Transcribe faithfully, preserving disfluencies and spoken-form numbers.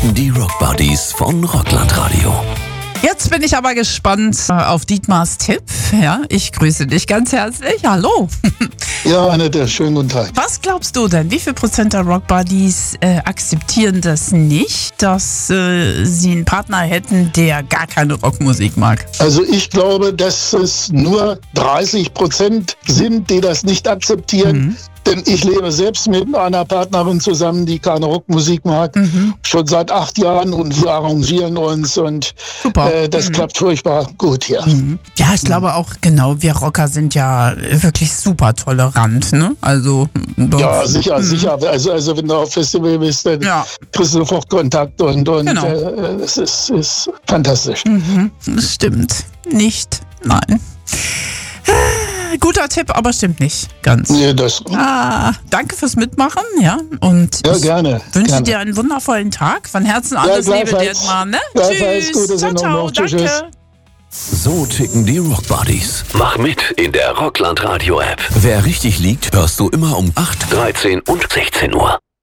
Die Rock Buddies von Rockland Radio. Jetzt bin ich aber gespannt auf Dietmars Tipp. Ja, ich grüße dich ganz herzlich. Hallo. Ja, Annette, schönen guten Tag. Was glaubst du denn? Wie viel Prozent der Rock Buddies äh, akzeptieren das nicht, dass äh, sie einen Partner hätten, der gar keine Rockmusik mag? Also ich glaube, dass es nur dreißig Prozent sind, die das nicht akzeptieren. Mhm. Denn ich lebe selbst mit einer Partnerin zusammen, die keine Rockmusik mag, mhm. schon seit acht Jahren und wir arrangieren uns und äh, das mhm. klappt furchtbar gut hier. Mhm. Ja, ich mhm. glaube auch, genau, wir Rocker sind ja wirklich super tolerant, ne? Also doch. Ja, sicher, mhm. sicher. Also, also wenn du auf Festival bist, dann ja. kriegst du sofort Kontakt und, und genau. äh, es ist, ist fantastisch. Mhm. Das stimmt. Nicht, nein. Guter Tipp, aber stimmt nicht ganz. Nee, das ah, danke fürs Mitmachen, ja. Und ja, gerne. wünsche gerne. dir einen wundervollen Tag. Von Herzen alles ja, Liebe, Dietmar, ne? Tschüss. Gute ciao, ciao, noch. danke. Tschüss. So ticken die Rock Buddies. Mach mit in der Rockland Radio App. Wer richtig liegt, hörst du immer um acht, dreizehn und sechzehn Uhr.